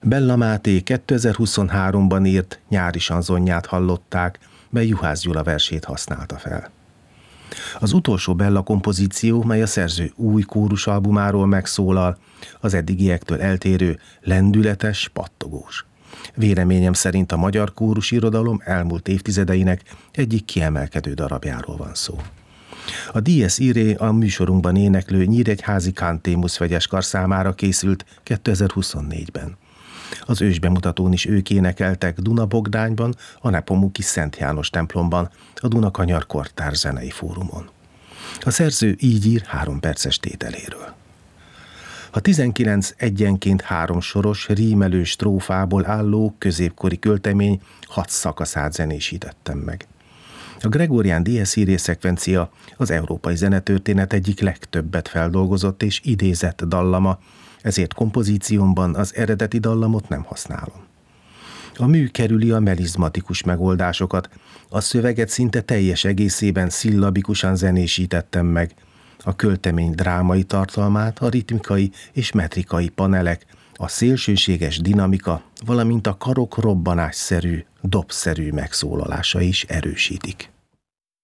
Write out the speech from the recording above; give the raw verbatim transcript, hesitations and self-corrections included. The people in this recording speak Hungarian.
Bella Máté kétezer-huszonháromban írt Nyári sanzonját hallották, mely Juhász Gyula versét használta fel. Az utolsó Bella kompozíció, mely a szerző új kórusalbumáról megszólal, az eddigiektől eltérő, lendületes, pattogós. Véleményem szerint a magyar kórusirodalom elmúlt évtizedeinek egyik kiemelkedő darabjáról van szó. A Dies Irae a műsorunkban éneklő nyíregyházi Cantémus vegyeskar számára készült kétezer-huszonnégyben. Az ősbemutatón is ők énekeltek Duna-Bogdányban, a Nepomuki Szent János templomban, a Dunakanyar Kortárs Zenei Fórumon. A szerző így ír három perces tételéről. A tizenkilenc egyenként három soros, rímelő strófából álló középkori költemény hat szakaszát zenésítettem meg. A Gregorián Dies Irae szekvencia az európai zenetörténet egyik legtöbbet feldolgozott és idézett dallama, ezért kompozíciómban az eredeti dallamot nem használom. A mű kerüli a melizmatikus megoldásokat, a szöveget szinte teljes egészében szillabikusan zenésítettem meg, a költemény drámai tartalmát, a ritmikai és metrikai panelek, a szélsőséges dinamika, valamint a karok robbanásszerű, dobszerű megszólalása is erősítik.